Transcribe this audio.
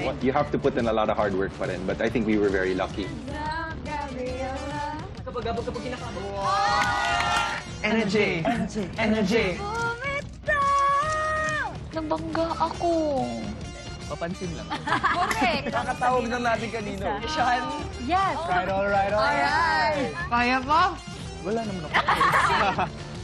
You have to put in a lot of hard work pa rin, but I think we were very lucky. Kapag kinakaba. Energy! Energy! Nabangga ako. Papansin lang. Correct. Kakatawag na natin kanino. Yes. Right, all right, all right. Kaya pa? Wala naman ako.